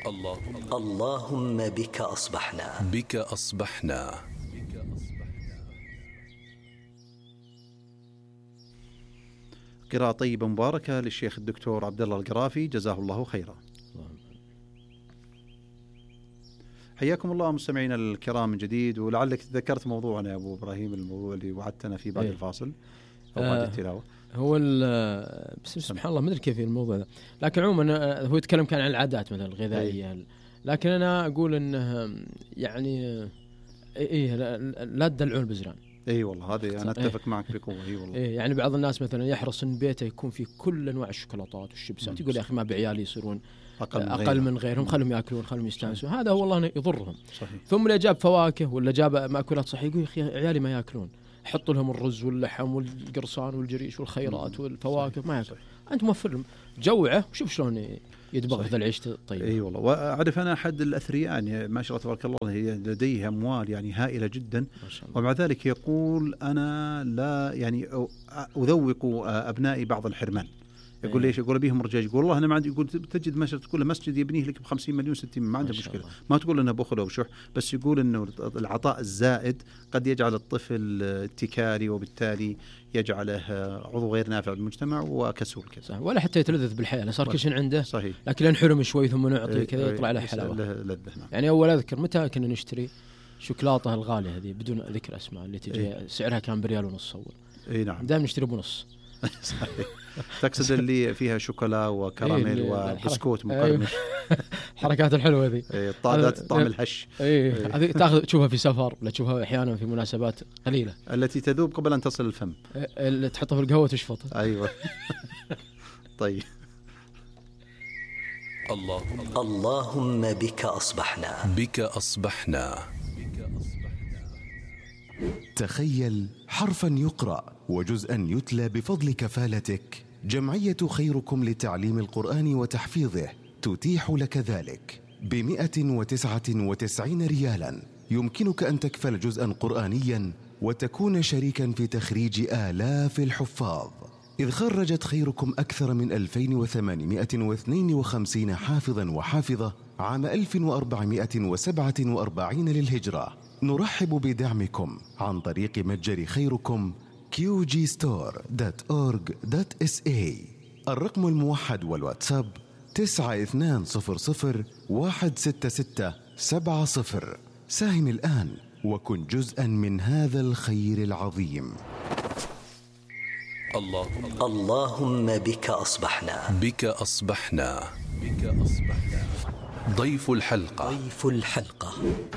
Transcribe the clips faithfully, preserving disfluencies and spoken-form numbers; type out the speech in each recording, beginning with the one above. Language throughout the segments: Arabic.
الله اللهم بك أصبحنا بك أصبحنا. قراءة طيبة مباركة للشيخ الدكتور عبد الله القرافي جزاه الله خيرا. حياكم الله مستمعينا الكرام من جديد، ولعلك تذكرت موضوعنا يا أبو إبراهيم، الموضوع اللي وعدتنا فيه بعد إيه؟ الفاصل أو بعد آه التلاوة. هو سبحان الله ما أدري كيف الموضوع ده، لكن عموما هو يتكلم كان عن العادات مثلا الغذائية. إيه؟ لكن أنا أقول إنه يعني إيه لا تدلعون البزران. اي والله هذه انا اتفق إيه؟ معك بقوه. اي والله إيه يعني بعض الناس مثلا يحرص ان بيته يكون فيه كل انواع الشوكولاتات والشيبسات، يقول يا اخي ما بعيالي يصيرون اقل من, أقل من غيرهم، خلهم ياكلون خلهم يستانسون. هذا هو والله يضرهم. صحيح. ثم اللي جاب فواكه ولا جاب مأكولات صحيه يقول يا اخي عيالي ما ياكلون، حط لهم الرز واللحم والقرصان والجريش والخيرات والفواكه ما ياكل. انت موفر لهم جوعه وشوف شلون يدبغ ذا العيش طيب. اي والله. واعرف انا احد الاثرياء يعني ما شاء الله تبارك الله هي لديه اموال يعني هائله جدا، ومع ذلك يقول انا لا يعني اذوق ابنائي بعض الحرمان. يقول ليش؟ يقول ابيهم رجال، يقول والله انا ما عندي. يقول تجد مسجد تقول مسجد يبنيه لك بخمسين مليون ستين ما عنده مشكله، ما تقول انه بخل او شح، بس يقول انه العطاء الزائد قد يجعل الطفل اتكالي وبالتالي يجعله عضو غير نافع بالمجتمع وكسول كذا، ولا حتى يتلذذ بالحياه، صار كل شيء عنده. صحيح. لكن نحرم شوي ثم نعطي كذا يطلع له حلاوه. يعني اول اذكر متى كنا نشتري شوكولاته الغاليه هذه بدون ذكر اسماء اللي تجي إيه؟ سعرها كان بريال ونص اول. اي نعم. دائما نشتري بنص. صحيح. تقصد اللي فيها شوكولا وكراميل إيه وبسكوت مقرمش. الحركات الحلوه ذي. اي الطعم طعم الهش. اي هذه تاخذ تشوفها في سفر ولا تشوفها احيانا في مناسبات قليله، التي تذوب قبل ان تصل الفم، اللي تحطها في القهوه وتشفط. ايوه. طيب. الله اللهم بك أصبحنا بك أصبحنا. تخيل حرفا يقرأ وجزءا يتلى بفضل كفالتك. جمعية خيركم لتعليم القرآن وتحفيظه تتيح لك ذلك بمئة وتسعة وتسعين ريالا. يمكنك أن تكفل جزءا قرآنيا وتكون شريكا في تخريج آلاف الحفاظ، إذ خرجت خيركم أكثر من ألفين وثمانمئة واثنين وخمسين حافظا وحافظة عام ألف وأربعمئة وسبعة وأربعين للهجرة. نرحب بدعمكم عن طريق متجر خيركم كيو جي ستور دوت أورغ دوت إس إيه. الرقم الموحد والواتساب تسعة اثنان صفر صفر واحد ستة ستة سبعة صفر. ساهم الآن وكن جزءا من هذا الخير العظيم. الله اللهم بك أصبحنا بك أصبحنا. بك أصبحنا. ضيف الحلقة ضيف الحلقة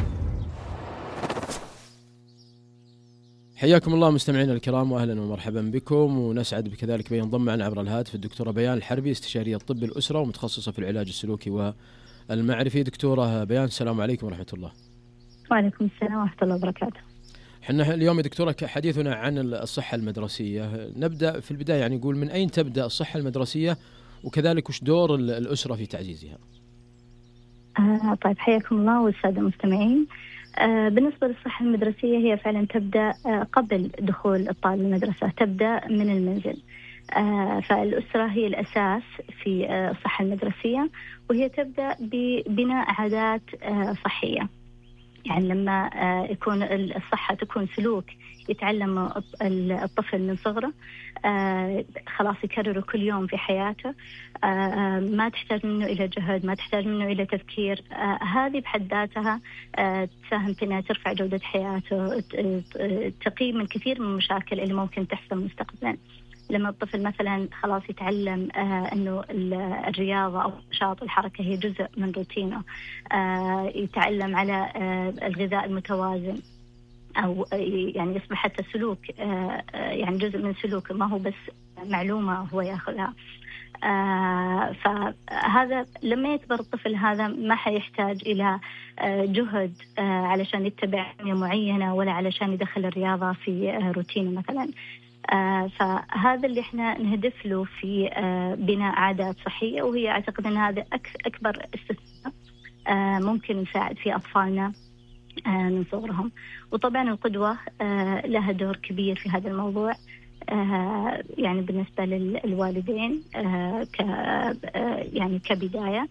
حياكم الله مستمعينا الكرام واهلا ومرحبا بكم، ونسعد بكذلك بينضم معنا عبر الهاتف الدكتورة بيان الحربي، استشارية طب الأسرة ومتخصصة في العلاج السلوكي والمعرفي. دكتورة بيان السلام عليكم ورحمة الله. وعليكم السلام ورحمة الله وبركاته. حنا اليوم يا دكتورة حديثنا عن الصحة المدرسية. نبدأ في البداية يعني نقول من أين تبدأ الصحة المدرسية وكذلك وش دور الأسرة في تعزيزها؟ آه طيب حياكم الله والسادة المستمعين. آه بالنسبة للصحة المدرسية هي فعلا تبدأ آه قبل دخول الطالب المدرسة، تبدأ من المنزل. آه فالأسرة هي الأساس في آه الصحة المدرسية، وهي تبدأ ببناء عادات آه صحية. يعني لما آه يكون الصحة تكون سلوك يتعلم الطفل من صغره، آه خلاص يكرره كل يوم في حياته، آه ما تحتاج منه إلى جهد، ما تحتاج منه إلى تفكير. آه هذه بحد ذاتها آه تساهم في أنها ترفع جودة حياته، تقي من كثير من المشاكل اللي ممكن تحصل مستقبلا. لما الطفل مثلا خلاص يتعلم آه أنه الرياضة أو النشاط والحركة هي جزء من روتينه، آه يتعلم على آه الغذاء المتوازن، أو يعني يصبح حتى سلوك آه يعني جزء من سلوكه، ما هو بس معلومة هو يأخذها. آه فهذا لما يكبر الطفل هذا ما حيحتاج إلى آه جهد آه علشان يتبع معينة، ولا علشان يدخل الرياضة في آه روتينه مثلا. آه فهذا اللي احنا نهدف له في آه بناء عادات صحية، وهي أعتقد أن هذا أك أكبر استثناء آه ممكن نساعد في أطفالنا آه من صغرهم. وطبعا القدوة آه لها دور كبير في هذا الموضوع. يعني بالنسبة للوالدين ك يعني كبداية.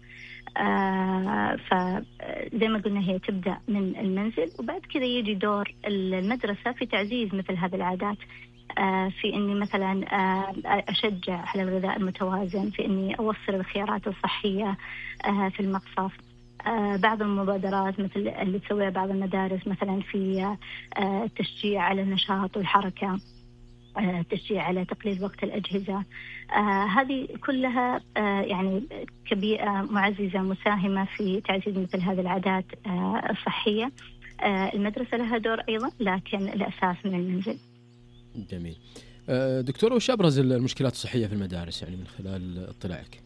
فزي ما قلنا هي تبدأ من المنزل، وبعد كذا يجي دور المدرسة في تعزيز مثل هذه العادات، في إني مثلا أشجع على الغذاء المتوازن، في إني أوصل الخيارات الصحية في المقصف. بعض المبادرات مثل اللي تسويها بعض المدارس مثلا في التشجيع على النشاط والحركة، التشجيع على تقليل وقت الأجهزة، آه هذه كلها آه يعني كبيئة معززة مساهمة في تعزيز مثل هذه العادات آه الصحية. آه المدرسة لها دور أيضا، لكن الأساس من المنزل. جميل. آه دكتور، وش أبرز المشكلات الصحية في المدارس يعني من خلال اطلاعك؟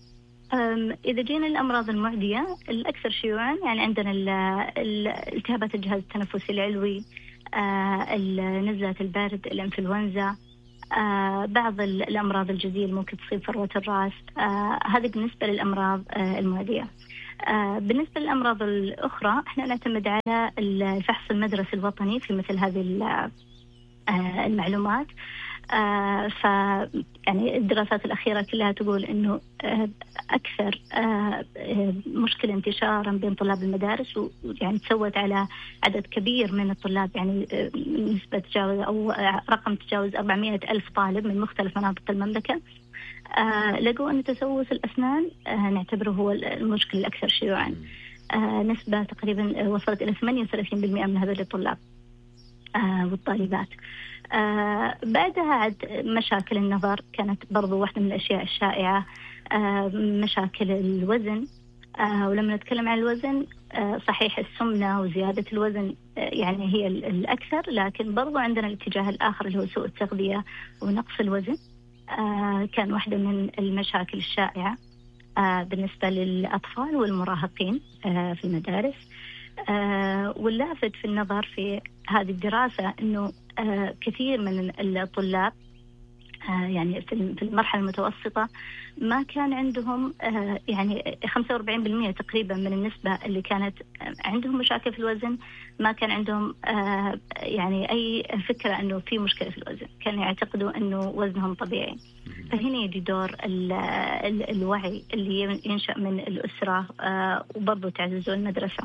إذا جينا الأمراض المعدية الأكثر شيوعا، يعني عندنا التهابات الجهاز التنفسي العلوي، آه نزلة البرد، الإنفلونزا، آه بعض الأمراض الجلدية اللي ممكن تصيب فروة الرأس. آه هذه بالنسبة للأمراض آه المعدية. آه بالنسبة للأمراض الأخرى احنا نعتمد على الفحص المدرسي الوطني في مثل هذه آه المعلومات. آه ف يعني الدراسات الأخيرة كلها تقول إنه آه أكثر آه مشكلة انتشارا بين طلاب المدارس، ويعني تسوت على عدد كبير من الطلاب، يعني آه نسبة تجاوز أو رقم تجاوز أربعمائة ألف طالب من مختلف مناطق المملكة. آه لقوا أن تسوس الأسنان آه نعتبره هو المشكلة الأكثر شيوعا. آه نسبة تقريبا وصلت إلى ثمانية وثلاثين بالمئة من هذول الطلاب آه والطالبات. آه بعدها عد مشاكل النظر كانت برضو واحدة من الأشياء الشائعة. آه مشاكل الوزن، آه ولما نتكلم عن الوزن آه صحيح السمنة وزيادة الوزن آه يعني هي الأكثر، لكن برضو عندنا الاتجاه الآخر اللي هو سوء التغذية ونقص الوزن. آه كان واحدة من المشاكل الشائعة آه بالنسبة للأطفال والمراهقين آه في المدارس. آه واللافت في النظر في هذه الدراسة أنه آه كثير من الطلاب آه يعني في المرحلة المتوسطة ما كان عندهم آه يعني خمسة وأربعين بالمئة تقريبا من النسبة اللي كانت عندهم مشاكل في الوزن ما كان عندهم آه يعني أي فكرة أنه في مشكلة في الوزن، كانوا يعتقدوا أنه وزنهم طبيعي. فهنا يجي دور ال ال الوعي اللي ينشأ من الأسرة آه وبرضو تعززوا المدرسة.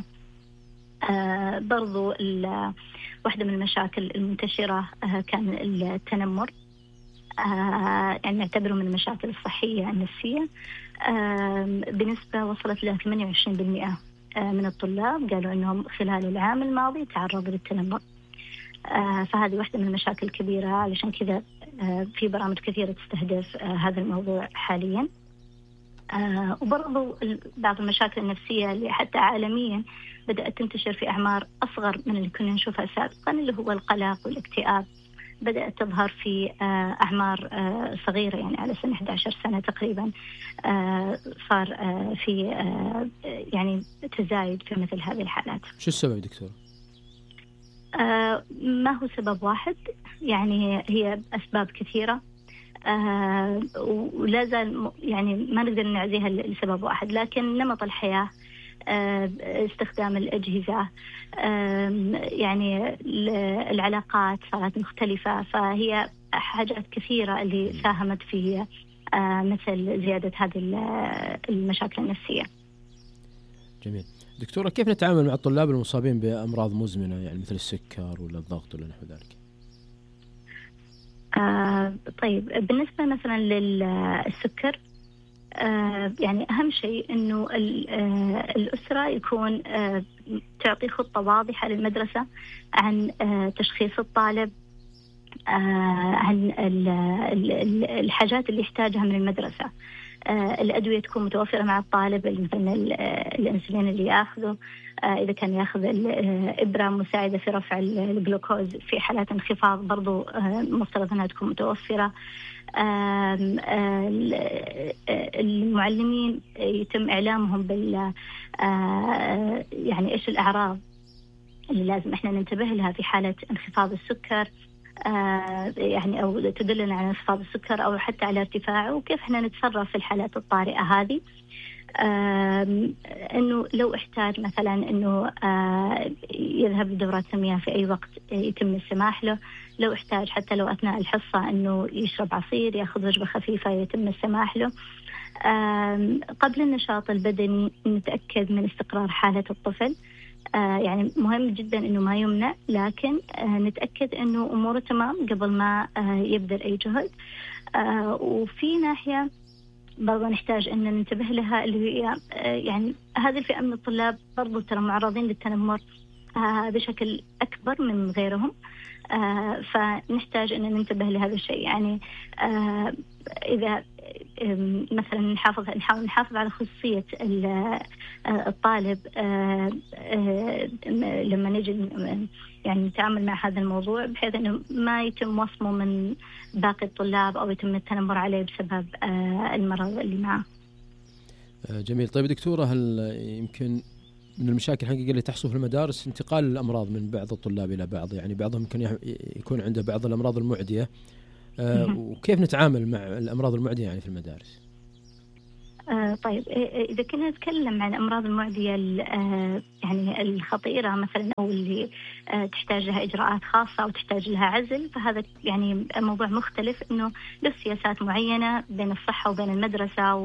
آه برضو واحدة من المشاكل المنتشرة آه كان التنمر، آه يعني نعتبره من المشاكل الصحية النفسية. آه بنسبة وصلت إلى ثمانية وعشرين بالمئة آه من الطلاب قالوا أنهم خلال العام الماضي تعرضوا للتنمر. آه فهذه واحدة من المشاكل الكبيرة، علشان كذا آه في برامج كثيرة تستهدف آه هذا الموضوع حاليا. آه وبرضو بعض المشاكل النفسية اللي حتى عالميا بدأت تنتشر في أعمار أصغر من اللي كنا نشوفها سابقا، اللي هو القلق والاكتئاب، بدأت تظهر في آه أعمار آه صغيرة، يعني على سن إحدى عشرة سنة تقريبا. آه صار آه في آه يعني تزايد في مثل هذه الحالات. شو السبب دكتور؟ آه ما هو سبب واحد، يعني هي أسباب كثيرة. آه ولا زال يعني ما نقدر نعزيها لسبب واحد، لكن نمط الحياة، آه استخدام الأجهزة، آه يعني العلاقات صارت مختلفة، فهي حاجات كثيرة اللي ساهمت في آه مثل زيادة هذه المشاكل النفسية. جميل. دكتورة، كيف نتعامل مع الطلاب المصابين بأمراض مزمنة يعني مثل السكر ولا الضغط ولا نحو ذلك؟ آه طيب بالنسبة مثلا للسكر، آه يعني أهم شيء أنه آه الأسرة يكون آه تعطي خطة واضحة للمدرسة عن آه تشخيص الطالب، آه عن الحاجات اللي يحتاجها من المدرسة. آه الأدوية تكون متوفرة مع الطالب، مثلا الأنسولين اللي يأخذه، آه إذا كان يأخذ الإبرة مساعدة في رفع الجلوكوز في حالات انخفاض برضو آه مفترض أنها تكون متوفرة. آه المعلمين يتم إعلامهم بال آه يعني إيش الأعراض اللي لازم إحنا ننتبه لها في حالة انخفاض السكر، آه يعني أو تدلنا على انخفاض السكر أو حتى على ارتفاعه، وكيف إحنا نتصرف في الحالات الطارئة هذه. آه إنه لو احتاج مثلا إنه آه يذهب لدورات المياه في أي وقت يتم السماح له، لو احتاج حتى لو أثناء الحصة أنه يشرب عصير، يأخذ وجبة خفيفة يتم السماح له. قبل النشاط البدني نتأكد من استقرار حالة الطفل، آه يعني مهم جدا أنه ما يمنع، لكن آه نتأكد أنه أموره تمام قبل ما آه يبذل أي جهد. آه وفي ناحية برضو نحتاج أن ننتبه لها، اللي هي آه يعني هذه الفئة من الطلاب برضو ترى معرضين للتنمر آه بشكل أكبر من غيرهم. آه فنحتاج أن ننتبه لهذا الشيء. يعني آه إذا مثلا نحافظ نحاول نحافظ على خصوصية الطالب لما نجي يعني نتعامل مع هذا الموضوع، بحيث أنه ما يتم وصمه من باقي الطلاب أو يتم التنمر عليه بسبب المرض اللي معه. جميل. طيب دكتورة، هل يمكن من المشاكل الحقيقية اللي تحصل في المدارس انتقال الأمراض من بعض الطلاب إلى بعض؟ يعني بعضهم يمكن يكون عنده بعض الأمراض المعدية، آه وكيف نتعامل مع الأمراض المعدية يعني في المدارس؟ آه طيب إذا كنا نتكلم عن الأمراض المعدية آه يعني الخطيرة مثلا، أو اللي آه تحتاج لها إجراءات خاصة أو تحتاج لها عزل، فهذا يعني موضوع مختلف، إنه له سياسات معينة بين الصحة وبين المدرسة،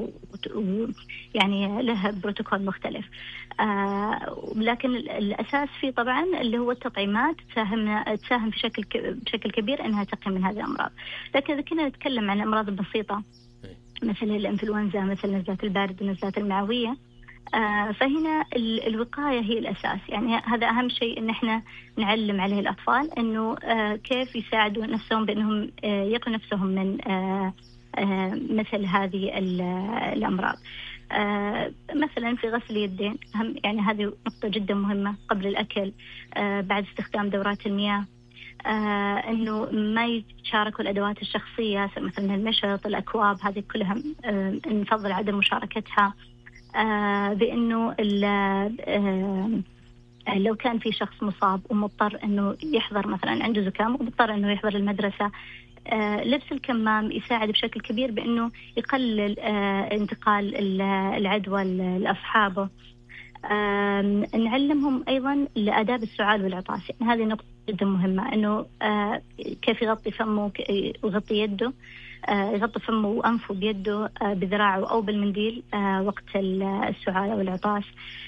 ويعني له بروتوكول مختلف. آه لكن الأساس فيه طبعا اللي هو التطعيمات تساهم تساهم بشكل بشكل كبير إنها تقي من هذه الأمراض. لكن إذا كنا نتكلم عن الأمراض البسيطة مثل الإنفلونزا، مثل نزلات البارد والنزلات المعوية، آه فهنا الوقاية هي الأساس. يعني هذا أهم شيء، إن إحنا نعلم عليه الأطفال إنه آه كيف يساعدوا نفسهم بأنهم آه يقوا نفسهم من آه آه مثل هذه الأمراض. آه مثلا في غسل اليدين، هم يعني هذه نقطة جدا مهمة قبل الأكل، آه بعد استخدام دورات المياه، آه إنه ما يتشاركوا الأدوات الشخصية مثلا المشط، الأكواب، هذه كلها آه نفضل عدم مشاركتها. آه بأنه آه لو كان في شخص مصاب ومضطر إنه يحضر، مثلا عنده زكام ومضطر إنه يحضر المدرسة، آه لبس الكمام يساعد بشكل كبير بأنه يقلل آه انتقال العدوى لأصحابه. آه نعلمهم أيضا لآداب السعال والعطاس، يعني هذه نقطة جدا مهمة، إنه آه كيف يغطي فمه ويغطي يده، آه يغطي فمه وأنفه بيده آه بذراعه أو بالمنديل آه وقت السعال أو العطاس.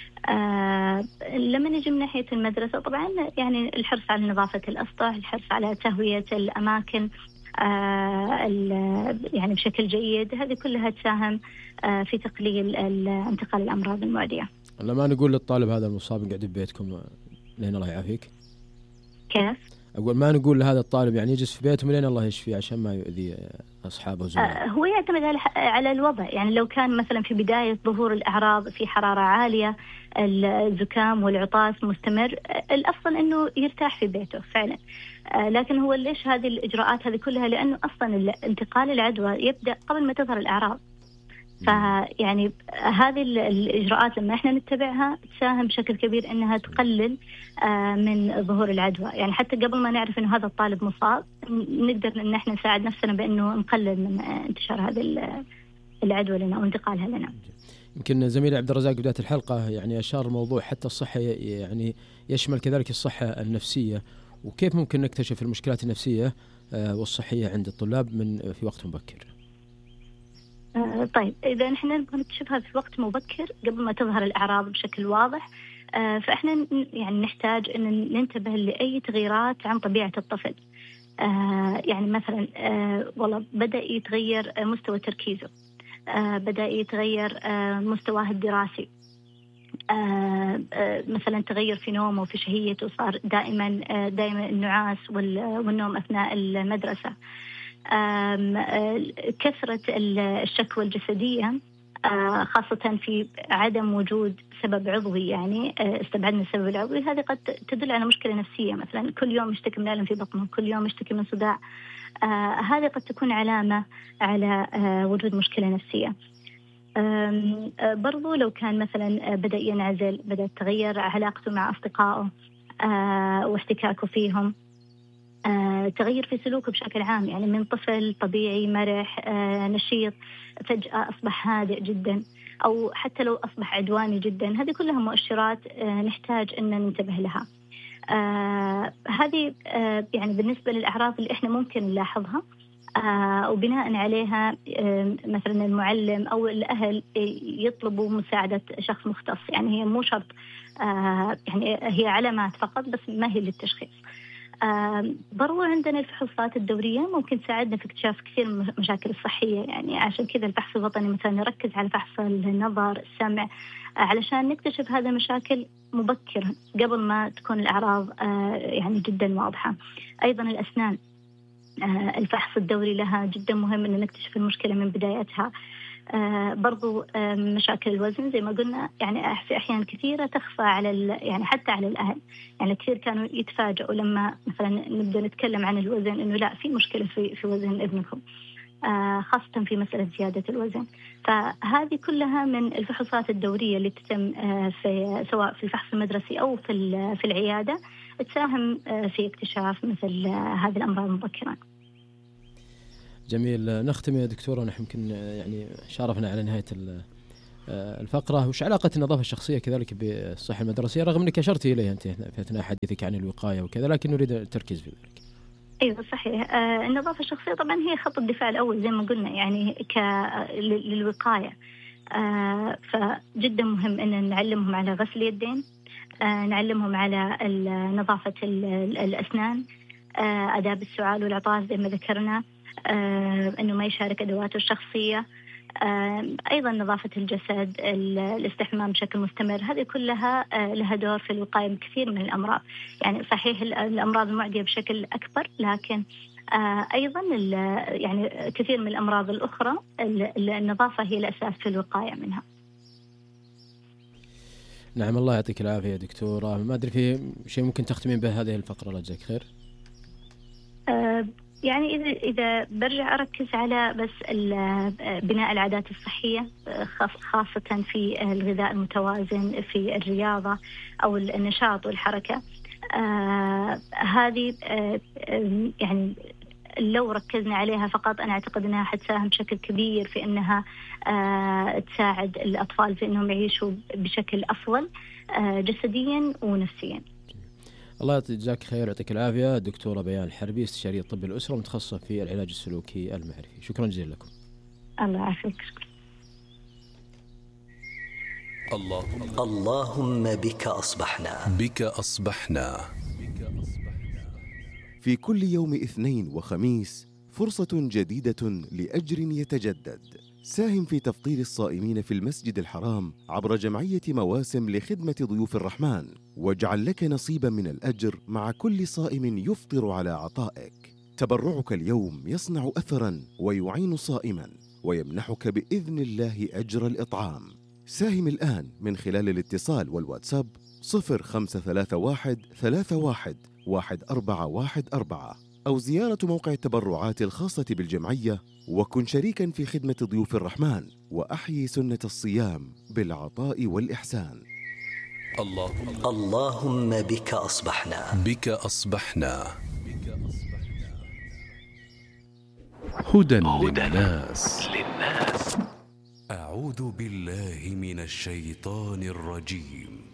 آه لما نجي من ناحية المدرسة، طبعا يعني الحرص على نظافة الأسطح، الحرص على تهوية الأماكن آه يعني بشكل جيد، هذه كلها تساهم آه في تقليل انتقال الأمراض المعدية. لما نقول للطالب هذا المصاب قاعد ببيتكم لين الله يعافيك، كيف؟ أقول ما نقول لهذا الطالب يعني يجلس في بيتهم لين الله يشفيه عشان ما يؤذي أصحابه وزملائه. آه هو يعتمد على الوضع. يعني لو كان مثلا في بداية ظهور الأعراض، في حرارة عالية، الزكام والعطاس مستمر، الأفضل إنه يرتاح في بيته فعلا. آه لكن هو ليش هذه الإجراءات هذه كلها؟ لأنه أصلا انتقال العدوى يبدأ قبل ما تظهر الأعراض. فيعني هذه الإجراءات لما إحنا نتبعها تساهم بشكل كبير إنها تقلل من ظهور العدوى. يعني حتى قبل ما نعرف إنه هذا الطالب مصاب، نقدر إن إحنا نساعد نفسنا بإنه نقلل من انتشار هذه العدوى لنا وانتقالها لنا. يمكن زميلي عبد الرزاق بداية الحلقة يعني أشار الموضوع حتى الصحة، يعني يشمل كذلك الصحة النفسية، وكيف ممكن نكتشف المشكلات النفسية والصحية عند الطلاب من في وقت مبكر. آه طيب إذا نحن نبغى نكتشفها في وقت مبكر قبل ما تظهر الأعراض بشكل واضح، آه فإحنا يعني نحتاج أن ننتبه لأي تغييرات عن طبيعة الطفل. آه يعني مثلا آه والله بدأ يتغير مستوى تركيزه، آه بدأ يتغير آه مستواه الدراسي، آه آه مثلا تغير في نومه وفي شهيته، صار دائما آه دائما النعاس والنوم أثناء المدرسة، كثرة الشكوى الجسدية خاصة في عدم وجود سبب عضوي، يعني استبعدنا السبب العضوي، هذه قد تدل على مشكلة نفسية. مثلا كل يوم يشتكي من ألم في بطنه، كل يوم يشتكي من صداع، هذه قد تكون علامة على وجود مشكلة نفسية. برضو لو كان مثلا بدأ ينعزل، بدأ تغير علاقته مع أصدقائه واحتكاكه فيهم، آه، تغير في سلوكه بشكل عام، يعني من طفل طبيعي مرح آه، نشيط فجأة أصبح هادئ جدا، أو حتى لو أصبح عدواني جدا، هذه كلها مؤشرات آه، نحتاج أن ننتبه لها. آه هذه آه يعني بالنسبة للأعراض اللي إحنا ممكن نلاحظها، آه وبناء عليها آه مثلا المعلم أو الأهل يطلبوا مساعدة شخص مختص. يعني هي مو شرط، آه يعني هي علامات فقط بس ما هي للتشخيص. آه برضو عندنا الفحوصات الدورية ممكن تساعدنا في اكتشاف كثير من المشاكل الصحية. يعني عشان كذا الفحص الوطني مثلا نركز على فحص النظر، السمع، آه علشان نكتشف هذا المشاكل مبكرا قبل ما تكون الأعراض آه يعني جدا واضحة. أيضا الأسنان، آه الفحص الدوري لها جدا مهم أن نكتشف المشكلة من بدايتها. آه برضو آه مشاكل الوزن زي ما قلنا، يعني في أحيان كثيرة تخفى على يعني حتى على الأهل. يعني كثير كانوا يتفاجئوا لما مثلا نبدأ نتكلم عن الوزن إنه لا، في مشكلة في في وزن ابنكم، آه خاصة في مسألة زيادة الوزن. فهذه كلها من الفحوصات الدورية اللي تتم آه في سواء في الفحص المدرسي أو في في العيادة، تساهم آه في اكتشاف مثل آه هذه الأمراض مبكرا. جميل. نختم يا دكتورة، ونحن يمكن يعني شارفنا على نهاية الفقرة. وش علاقة النظافة الشخصية كذلك بالصحة المدرسية، رغم أنك أشرت إليها أنت في أثناء حديثك عن الوقاية وكذا، لكن نريد التركيز في ذلك. أيوة صحيح. آه النظافة الشخصية طبعا هي خط الدفاع الأول زي ما قلنا، يعني ك للوقاية. آه فجدا مهم أن نعلمهم على غسل اليدين، آه نعلمهم على نظافة الأسنان، آه آداب السؤال والعطاس زي ما ذكرنا، آه أنه ما يشارك أدواته الشخصية، آه أيضا نظافة الجسد، الاستحمام بشكل مستمر. هذه كلها آه لها دور في الوقاية من كثير من الأمراض. يعني صحيح الأمراض المعدية بشكل أكبر، لكن آه أيضا يعني كثير من الأمراض الأخرى النظافة هي الأساس في الوقاية منها. نعم، الله يعطيك العافية يا دكتورة. ما أدري في شيء ممكن تختمين به هذه الفقرة؟ الله يجزاك خير. آه يعني إذا إذا برجع أركز على بس بناء العادات الصحية، خاصة في الغذاء المتوازن، في الرياضة أو النشاط والحركة. آه هذه آه يعني لو ركزنا عليها فقط، أنا أعتقد أنها حتساهم بشكل كبير في أنها آه تساعد الأطفال في أنهم يعيشوا بشكل أفضل آه جسديا ونفسيا. الله يجزاك خير ويعطيك العافية دكتورة بيان الحربي، استشارية طب الأسرة ومتخصصة في العلاج السلوكي المعرفي. شكرا جزيلا لكم. الله يعافيك. اللهم اللهم بك أصبحنا بك أصبحنا في كل يوم اثنين وخميس فرصة جديدة لأجر يتجدد. ساهم في تفطير الصائمين في المسجد الحرام عبر جمعية مواسم لخدمة ضيوف الرحمن، واجعل لك نصيبا من الأجر مع كل صائم يفطر على عطائك. تبرعك اليوم يصنع أثرا ويعين صائما ويمنحك بإذن الله أجر الإطعام. ساهم الآن من خلال الاتصال والواتساب صفر خمسة ثلاثة واحد ثلاثة واحد واحد أربعة واحد أربعة، أو زيارة موقع التبرعات الخاصة بالجمعية، وكن شريكا في خدمة ضيوف الرحمن وأحيي سنة الصيام بالعطاء والإحسان. اللهم اللهم بك أصبحنا بك أصبحنا هدى للناس. أعوذ بالله من الشيطان الرجيم.